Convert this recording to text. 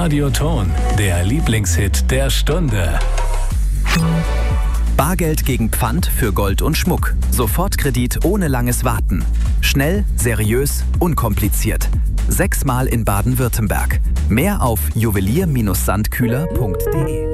Radioton, der Lieblingshit der Stunde. Bargeld gegen Pfand für Gold und Schmuck. Sofortkredit ohne langes Warten. Schnell, seriös, unkompliziert. 6-mal in Baden-Württemberg. Mehr auf juwelier-sandkühler.de.